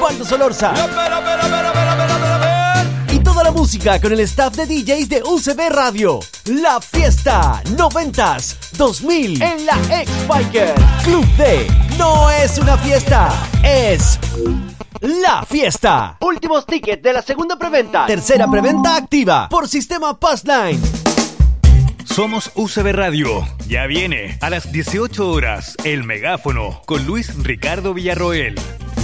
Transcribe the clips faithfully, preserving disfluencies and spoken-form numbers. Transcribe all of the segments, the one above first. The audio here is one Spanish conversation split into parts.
Osvaldo Solorza. Y toda la música con el staff de D Js de U C B Radio. La fiesta noventas, dos mil en la X-Biker. Club D no es una fiesta, es la fiesta. Últimos tickets de la segunda preventa. Tercera preventa activa por sistema Passline. Somos U C B Radio. Ya viene a las dieciocho horas El Megáfono con Luis Ricardo Villarroel.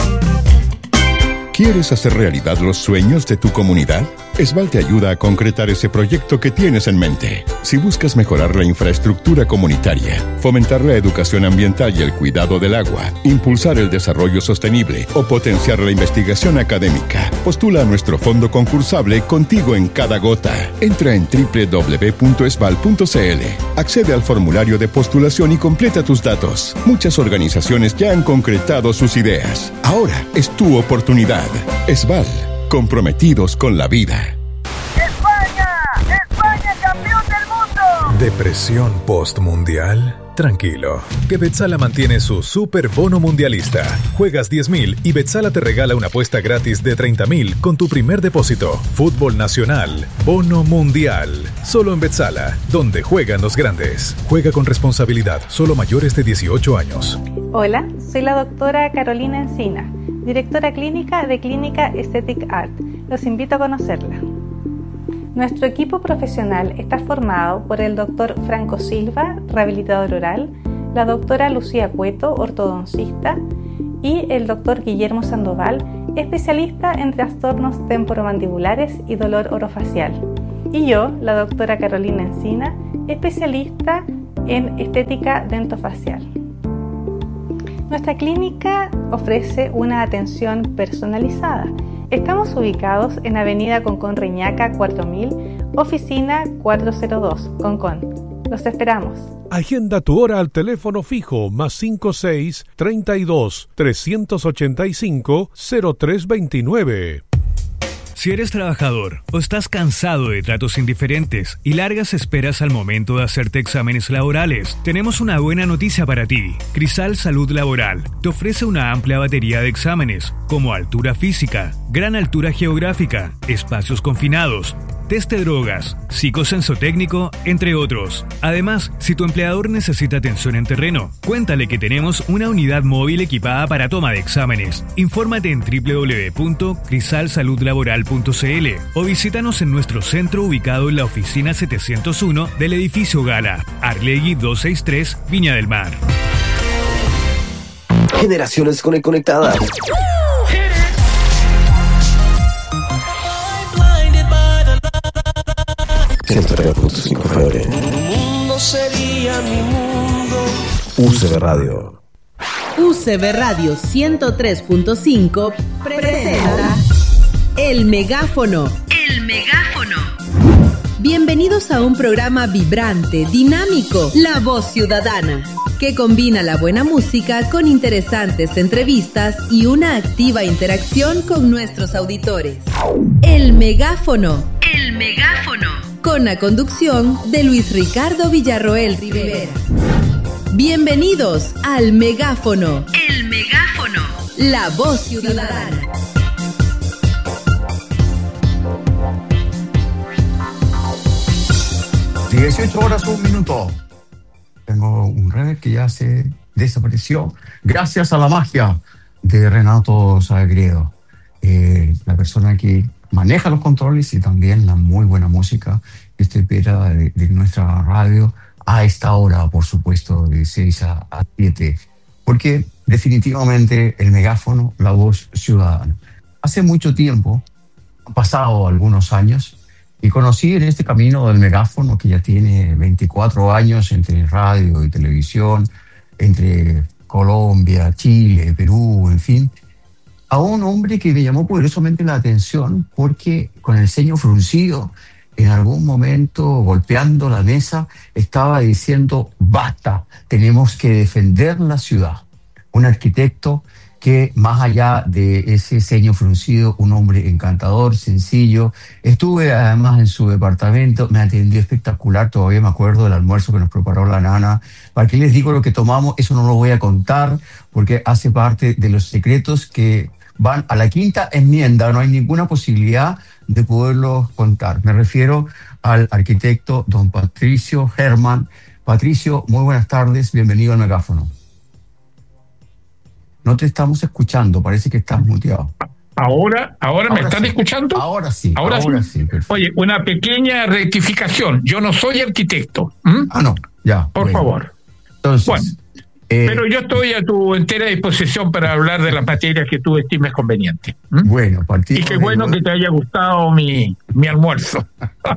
¿Quieres hacer realidad los sueños de tu comunidad? Esval te ayuda a concretar ese proyecto que tienes en mente. Si buscas mejorar la infraestructura comunitaria, fomentar la educación ambiental y el cuidado del agua, impulsar el desarrollo sostenible o potenciar la investigación académica, postula a nuestro fondo concursable Contigo en Cada Gota. Entra en doble u doble u doble u punto esval punto c l, accede al formulario de postulación y completa tus datos. Muchas organizaciones ya han concretado sus ideas. Ahora es tu oportunidad. Esval, comprometidos con la vida. ¡España! ¡España, campeón del mundo! ¿Depresión postmundial? Tranquilo, que Betzala mantiene su super bono mundialista. Juegas diez mil y Betzala te regala una apuesta gratis de treinta mil con tu primer depósito. Fútbol Nacional, bono mundial. Solo en Betzala, donde juegan los grandes. Juega con responsabilidad, solo mayores de dieciocho años. Hola, soy la doctora Carolina Encina, directora clínica de Clínica Aesthetic Art. Los invito a conocerla. Nuestro equipo profesional está formado por el doctor Franco Silva, rehabilitador oral, la doctora Lucía Cueto, ortodoncista, y el doctor Guillermo Sandoval, especialista en trastornos temporomandibulares y dolor orofacial. Y yo, la doctora Carolina Encina, especialista en estética dentofacial. Nuestra clínica ofrece una atención personalizada. Estamos ubicados en Avenida Concón Reñaca cuatro mil, oficina cuatrocientos dos, Concón. Los esperamos. Agenda tu hora al teléfono fijo más cinco seis, treinta y dos, trescientos ochenta y cinco, cero tres veintinueve. Si eres trabajador o estás cansado de tratos indiferentes y largas esperas al momento de hacerte exámenes laborales, tenemos una buena noticia para ti. Crisal Salud Laboral te ofrece una amplia batería de exámenes como altura física, gran altura geográfica, espacios confinados, test de drogas, psicosensotécnico, entre otros. Además, si tu empleador necesita atención en terreno, cuéntale que tenemos una unidad móvil equipada para toma de exámenes. Infórmate en doble u doble u doble u punto crisal salud laboral punto c l o visítanos en nuestro centro ubicado en la oficina setecientos uno del edificio Gala, Arlegui doscientos sesenta y tres, Viña del Mar. Generaciones conectadas. ciento tres punto cinco F M. Tu mundo sería mi mundo. U C B Radio. U C B Radio ciento tres punto cinco presenta El Megáfono. El Megáfono. Bienvenidos a un programa vibrante, dinámico, La Voz Ciudadana, que combina la buena música con interesantes entrevistas y una activa interacción con nuestros auditores. El Megáfono. El Megáfono. Con la conducción de Luis Ricardo Villarroel Rivera. Bienvenidos al Megáfono. El Megáfono. La Voz Ciudadana. dieciocho horas, un minuto. Tengo un red que ya se desapareció gracias a la magia de Renato Sagredo, eh, la persona que maneja los controles y también la muy buena música que usted espera de, de nuestra radio a esta hora, por supuesto, de seis a siete, porque definitivamente el megáfono, la voz ciudadana. Hace mucho tiempo, han pasado algunos años, y conocí en este camino del megáfono, que ya tiene veinticuatro años entre radio y televisión, entre Colombia, Chile, Perú, en fin, a un hombre que me llamó poderosamente la atención porque con el ceño fruncido, en algún momento golpeando la mesa, estaba diciendo: basta, tenemos que defender la ciudad. Un arquitecto que, más allá de ese ceño fruncido, un hombre encantador, sencillo. Estuve además en su departamento, me atendió espectacular, todavía me acuerdo del almuerzo que nos preparó la nana. ¿Para qué les digo lo que tomamos? Eso no lo voy a contar porque hace parte de los secretos que van a la quinta enmienda, no hay ninguna posibilidad de poderlos contar. Me refiero al arquitecto don Patricio Herman. Patricio, muy buenas tardes, bienvenido al megáfono. No te estamos escuchando, parece que estás muteado. Ahora, ahora, ahora me están sí. escuchando. Ahora sí, ahora, ahora sí. sí Oye, una pequeña rectificación. Yo no soy arquitecto. ¿Mm? Ah, no, ya. Por bueno. favor. Entonces, bueno, eh, pero yo estoy a tu entera disposición para hablar de las materias que tú estimes convenientes. ¿Mm? Bueno, partido. Y qué bueno que te haya gustado mi, mi almuerzo.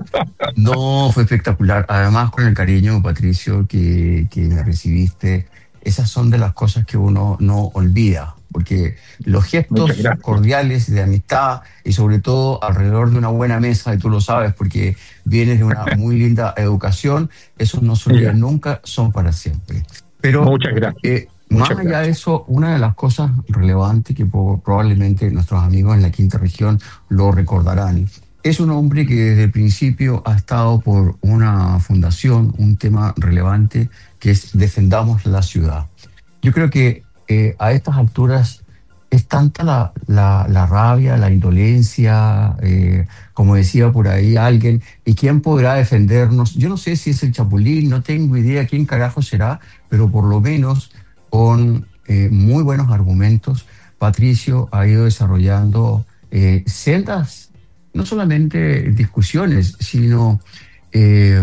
No, fue espectacular. Además, con el cariño, Patricio, que, que me recibiste. Esas son de las cosas que uno no olvida, porque los gestos cordiales de amistad y sobre todo alrededor de una buena mesa, y tú lo sabes porque vienes de una muy linda educación, esos no se olvidan nunca, son para siempre. Pero muchas gracias. Eh, muchas más allá gracias. de eso, una de las cosas relevantes que probablemente nuestros amigos en la quinta región lo recordarán, es un hombre que desde el principio ha estado por una fundación, un tema relevante, que es Defendamos la Ciudad. Yo creo que eh, a estas alturas es tanta la, la, la rabia, la indolencia, eh, como decía por ahí alguien, ¿y quién podrá defendernos? Yo no sé si es el Chapulín, no tengo idea quién carajo será, pero por lo menos con eh, muy buenos argumentos, Patricio ha ido desarrollando eh, sendas, no solamente discusiones, sino eh,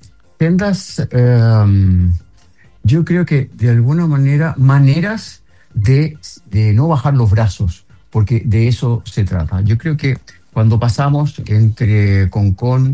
sendas, eh, yo creo que de alguna manera, maneras de, de no bajar los brazos, porque de eso se trata. Yo creo que cuando pasamos entre Concón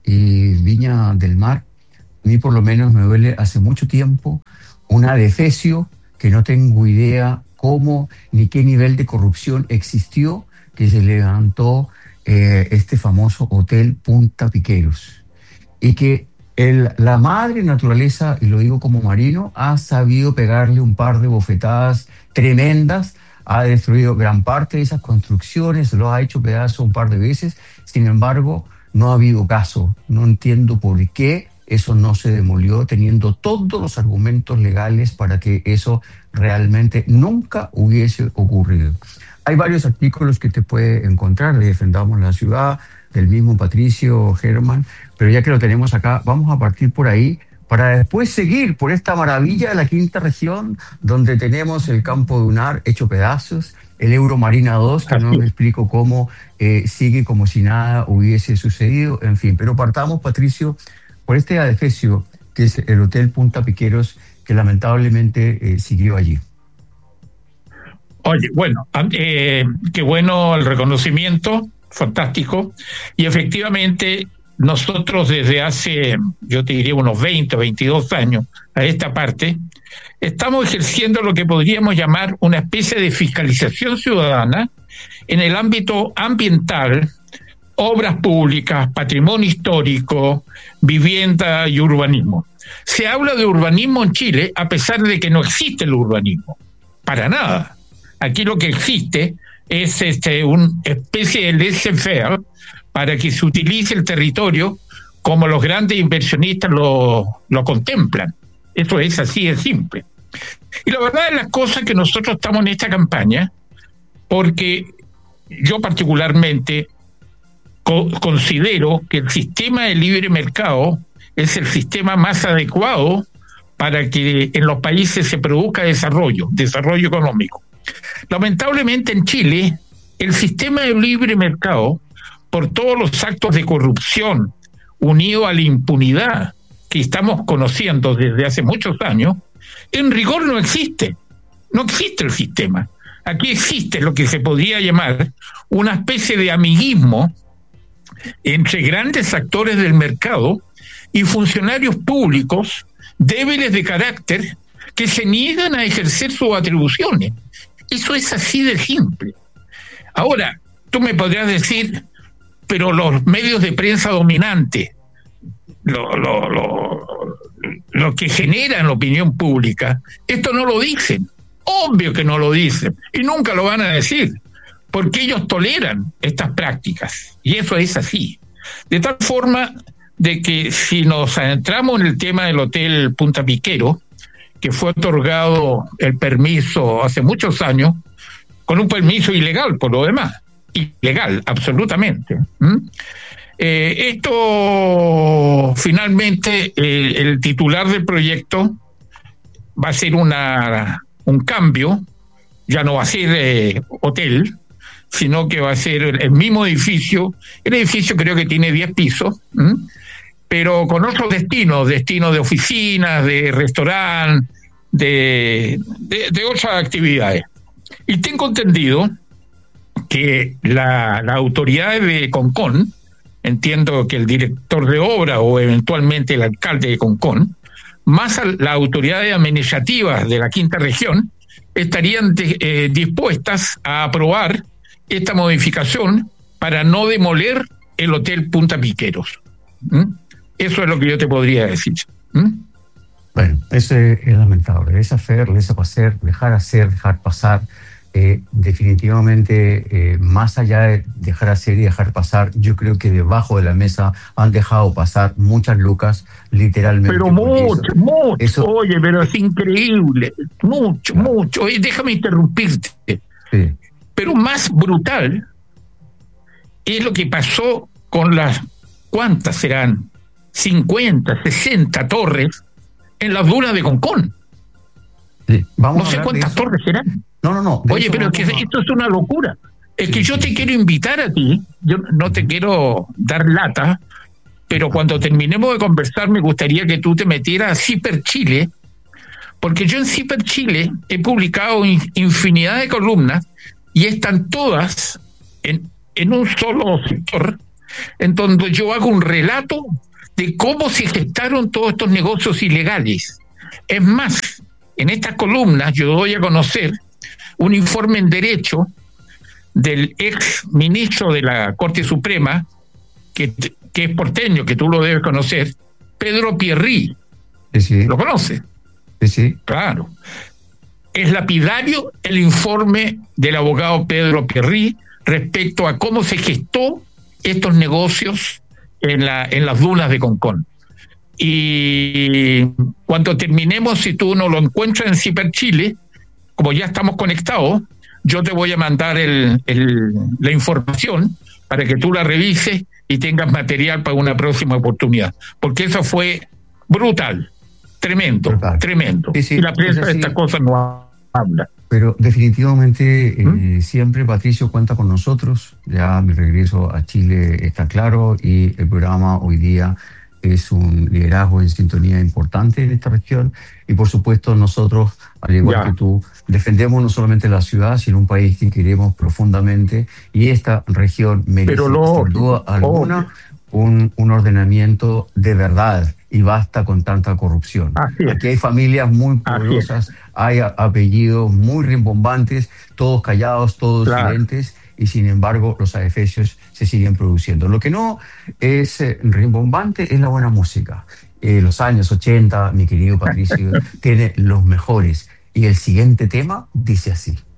y Viña del Mar, a mí por lo menos me duele hace mucho tiempo un adefesio que no tengo idea cómo ni qué nivel de corrupción existió, que se levantó eh, este famoso Hotel Punta Piqueros. Y que el, la madre naturaleza, y lo digo como marino, ha sabido pegarle un par de bofetadas tremendas, ha destruido gran parte de esas construcciones, lo ha hecho pedazos un par de veces, sin embargo, no ha habido caso. No entiendo por qué eso no se demolió, teniendo todos los argumentos legales para que eso realmente nunca hubiese ocurrido. Hay varios artículos que te puede encontrar de Defendamos la Ciudad, del mismo Patricio Herman, pero ya que lo tenemos acá, vamos a partir por ahí para después seguir por esta maravilla de la quinta región, donde tenemos el campo de Unar hecho pedazos, el Euromarina dos, que no me explico cómo eh, sigue como si nada hubiese sucedido, en fin. Pero partamos, Patricio, por este adefesio, que es el Hotel Punta Piqueros, que lamentablemente eh, siguió allí. Oye, bueno, eh, qué bueno el reconocimiento, fantástico. Y efectivamente, nosotros desde hace, yo te diría, unos veinte, veintidós años a esta parte, estamos ejerciendo lo que podríamos llamar una especie de fiscalización ciudadana en el ámbito ambiental, obras públicas, patrimonio histórico, vivienda y urbanismo. Se habla de urbanismo en Chile a pesar de que no existe el urbanismo, para nada. Aquí lo que existe es este, una especie de laissez-faire para que se utilice el territorio como los grandes inversionistas lo, lo contemplan. Eso es así de simple. Y la verdad es las cosas que nosotros estamos en esta campaña, porque yo particularmente co- considero que el sistema de libre mercado es el sistema más adecuado para que en los países se produzca desarrollo, desarrollo económico. Lamentablemente en Chile, el sistema de libre mercado, por todos los actos de corrupción unido a la impunidad que estamos conociendo desde hace muchos años, en rigor no existe. No existe el sistema. Aquí existe lo que se podría llamar una especie de amiguismo entre grandes actores del mercado y funcionarios públicos débiles de carácter que se niegan a ejercer sus atribuciones. Eso es así de simple. Ahora, tú me podrías decir, pero los medios de prensa dominantes, lo, lo, lo, lo que generan la opinión pública, esto no lo dicen. Obvio que no lo dicen y nunca lo van a decir, porque ellos toleran estas prácticas y eso es así. De tal forma de que si nos adentramos en el tema del Hotel Punta Piquero, que fue otorgado el permiso hace muchos años con un permiso ilegal por lo demás, ilegal, absolutamente. ¿Mm? Eh, esto, finalmente, eh, el titular del proyecto va a ser una, un cambio, ya no va a ser eh, hotel, sino que va a ser el, el mismo edificio. El edificio creo que tiene diez pisos, ¿m? pero con otros destinos, destinos de oficinas, de restaurante, de, de, de otras actividades. Y tengo entendido que la, la autoridad de Concón, entiendo que el director de obra o eventualmente el alcalde de Concón, más las autoridades administrativas de la quinta región, estarían de, eh, dispuestas a aprobar esta modificación para no demoler el Hotel Punta Piqueros. ¿Mm? Eso es lo que yo te podría decir. ¿Mm? Bueno, eso es, es lamentable. Laissez faire, laissez passer, dejar hacer, dejar pasar. Eh, definitivamente, eh, más allá de dejar hacer y dejar pasar, yo creo que debajo de la mesa han dejado pasar muchas lucas, literalmente. Pero mucho, eso, mucho. Eso, Oye, pero es increíble. Mucho, claro. mucho. Oye, déjame interrumpirte. Sí. Pero más brutal es lo que pasó con las, ¿cuántas serán? cincuenta, sesenta torres en las dunas de Concón. Sí. Vamos no sé cuántas torres serán. No, no, no. Oye, pero es que a... esto es una locura. Es sí, que yo sí, te sí. quiero invitar a ti, yo no te quiero dar lata, pero cuando terminemos de conversar me gustaría que tú te metieras a Ciper Chile, porque yo en Ciper Chile he publicado infinidad de columnas y están todas en, en un solo sector, en donde yo hago un relato de cómo se gestaron todos estos negocios ilegales. Es más, en estas columnas yo doy a conocer un informe en Derecho del ex ministro de la Corte Suprema, que, que es porteño, que tú lo debes conocer, Pedro Pierri. Sí, sí. ¿Lo conoces? Sí, sí. Claro. Es lapidario el informe del abogado Pedro Pierri respecto a cómo se gestó estos negocios en, la, en las dunas de Concón. Y cuando terminemos, si tú no lo encuentras en Ciper Chile, como ya estamos conectados, yo te voy a mandar el, el, la información para que tú la revises y tengas material para una próxima oportunidad. Porque eso fue brutal, tremendo, brutal. tremendo. Sí, sí, y la prensa de estas cosas no habla. Pero definitivamente ¿Mm? eh, siempre Patricio cuenta con nosotros. Ya mi regreso a Chile está claro y el programa hoy día es un liderazgo en sintonía importante en esta región y por supuesto nosotros, al igual ya. que tú, defendemos no solamente la ciudad, sino un país que queremos profundamente y esta región merece, sin duda alguna, un, un ordenamiento de verdad y basta con tanta corrupción. Aquí hay familias muy poderosas, hay apellidos muy rimbombantes, todos callados, todos claro. silentes, y sin embargo los adefesios se siguen produciendo. Lo que no es eh, rimbombante es la buena música. Eh, los años ochenta, mi querido Patricio, tiene los mejores. Y el siguiente tema dice así.